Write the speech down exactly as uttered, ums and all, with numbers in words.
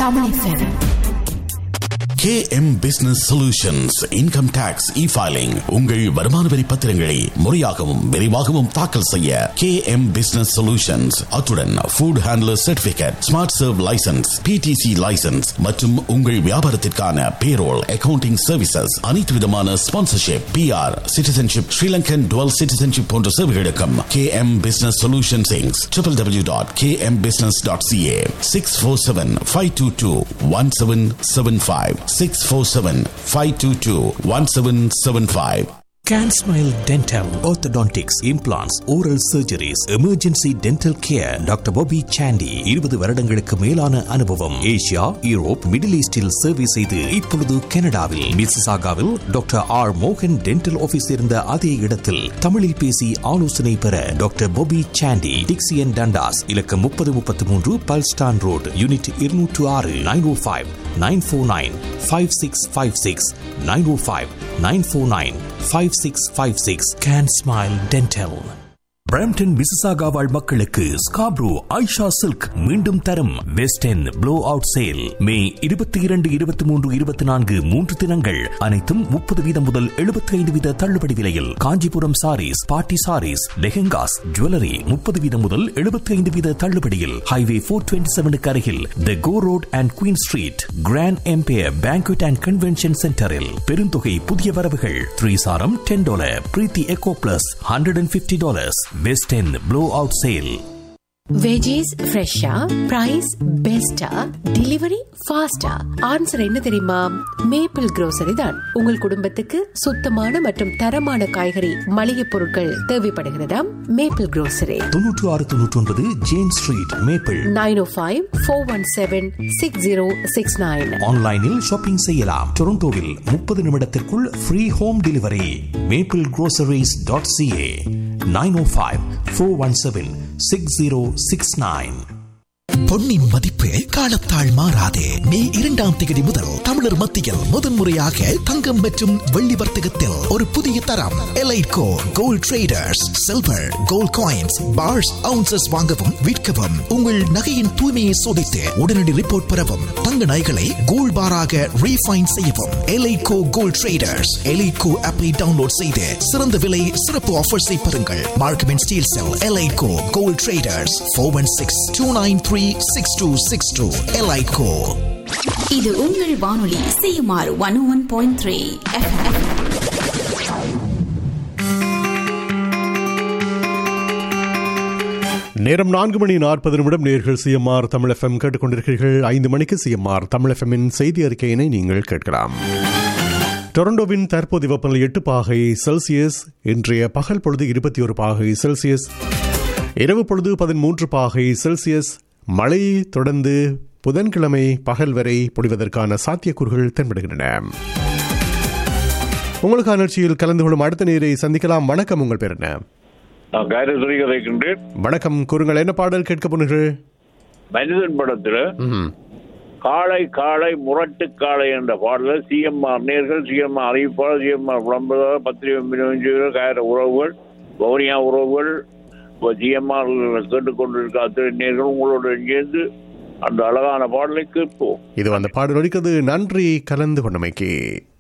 Tamil F M. K M Business Solutions Income Tax E-Filing உங்கள் வருமான வரி பத்திரங்களை முறையாகவும் விரைவாகவும் தாக்கல் செய்ய K M Business Solutions அத்துடன் Food Handler Certificate, Smart Serve License, P T C License மற்றும் உங்கள் வியாபாரத்திற்கான Payroll, Accounting Services, அனைத்து விதமான Sponsorship, P R, Citizenship, Sri Lankan Dual Citizenship போன்ற சேவைகளுக்கும் K M Business Solutions Incorporated w w w dot k m business dot c a six four seven, five two two, one seven seven five six four seven, five two two, one seven seven five. Can Smile Dental, Orthodontics, Implants, Oral Surgeries, Emergency Dental Care, doctor Bobby Chandy இருபது வருடங்களுக்கு மேலான அனுபவம். Asia, Europe, middle ஈஸ்டில் சேவை செய்து இப்பொழுது கனடாவில் மிசிசாகாவில் doctor R மோகன் டென்டல் ஆபீஸ் இருந்த அதே இடத்தில் தமிழில் பேசி ஆலோசனை பெற டாக்டர் Bobby Chandy, டிக்சியன் டண்டாஸ், இலக்கம் முப்பது முப்பத்தி மூன்று பல்ஸ்டான் ரோடு, யூனிட் இருநூற்று ஆறு, nine O five nine four nine five six five six, nine O five nine four nine five six five six. Can Smile Dental. Brampton Mississauga வாழ் மக்களுக்கு Scarborough Aisha silk மீண்டும் தரும் west end flow out sale மே இருபத்தி இரண்டு இருபத்தி மூன்று இருபத்தி நான்கு மூன்று தினங்கள் அனைத்தும் முப்பது வீதம் முதல் எழுபத்தி ஐந்து வீத தள்ளுபடி விலையில். காஞ்சிபுரம் சாரீஸ், பார்ட்டி சாரீஸ், லெஹெங்காஸ், ஜுவல்லரி முப்பது வீதம் முதல் எழுபத்தி ஐந்து வீத தள்ளுபடியில். ஹைவே போர் டுவெண்ட்டி செவனுக்கு அருகில் தி கோ road and queen street grand empire banquet and convention சென்டரில் பெருந்தொகை புதிய வரவுகள். த்ரீ சாரம் ten dollar, Preethi echo plus hundred and fifty dollars. Best in blowout sale. Veggies ஃப்ரெஷ்ஷா, பிரைஸ் பெஸ்டா, டெலிவரி ஃபாஸ்டா. ஆன்சர் என்ன தெரியுமா? மேப்பிள் grocery தான். உங்கள் குடும்பத்துக்கு சுத்தமான மற்றும் தரமான காய்கறி மளிகை பொருட்கள் தேவைப்படுகிறதா? Maple grocery. தொன்னூற்று ஆறு தொன்னூற்றி ஒன்பது ஜேம்ஸ் ஸ்ட்ரீட், மேப்பிள். நைன் ஓ five four one seven six zero six nine. ஆன்லைனில் ஷாப்பிங் செய்யலாம். டொரண்டோவில் முப்பது நிமிடத்திற்குள் free home delivery. Maple groceries dot c a nine O five four one seven six zero six nine. பொன்னின் மதிப்பு காலத்தால் மாறாதே. மே இரண்டாம் தேதி முதல் தமிழர் மத்தியில் முதன்முறையாக தங்கம் மற்றும் வெள்ளி வர்த்தகத்தில் ஒரு புதிய தரம் எலைட்கோ gold traders. Silver, gold coins, parse, ounces வாங்கவும் விற்கவும், உங்கள் நகையின் தூய்மையை சோதித்து உடனடி ரிப்போர்ட் பெறவும், தங்க நகைகளை கோல்ட் பாராக ரீஃபைன் செய்யவும். எலைட்கோ கோல்ட் ட்ரேடர்ஸ் எலைட்கோ ஆப்பை டவுன்லோட் செய்து சிறந்த விலை சிறப்பு ஆஃபர்ஸை பெறுங்கள். Markham and Steeles sell எலைட்கோ gold traders four one six two nine three six two six two. எலைட்கோ. இது உங்கள் வானொலி சிஎம்ஆர் ஒன் ஓ ஒன் பாயிண்ட் த்ரீ. நேரம் நான்கு மணி நாற்பது நிமிடம். நேர்கள் சிஎம்ஆர் தமிழ் எஃப்எம் கேட்டுக்கொண்டிருக்கிறீர்கள். ஐந்து மணிக்கு சிஎம்ஆர் தமிழ் எஃப்எம்மின் செய்தி அறிக்கையினை நீங்கள் கேட்கலாம். டொரண்டோவின் தற்போதைய வெப்பநிலை எட்டு பாகை செல்சியஸ். இன்றைய பகல் பொழுது இருபத்தி ஒரு பாகை செல்சியஸ். இரவு பொழுது பதிமூன்று பாகை செல்சியஸ். மழையை தொடர்ந்து புதன்கிழமை பகல் வரை பொழிவதற்கான சாத்தியக்கூறுகள் தென்படுகின்றன. உங்களுக்கான நிகழ்ச்சியில் கலந்து கொள்ளும் அடுத்த நேரை சந்திக்கலாம். வணக்கம், உங்கள் பேர் என்ன? வணக்கம், கூறுங்கள், என்ன பாடல் கேட்க போனீர்கள்? மனிதன் படத்துல காளை காளை முரட்டு காளை என்ற பாடல சிஎம்ஆர் நேர்கள், சிஎம்ஆர் அறிவிப்பாளர், சிஎம்ஆர் விளம்பர பத்திரிகை கார உறவுகள், வவுனியா உறவுகள், சிஎம்ஆர் கேட்டுக்கொண்டிருக்க அத்தனை நேர்கள் உங்களோட சேர்ந்து அந்த அழகான பாடலை கேட்போம். இது அந்த பாடல் ஒலிக்கிறது. நன்றி கலந்து கொண்டமைக்கு.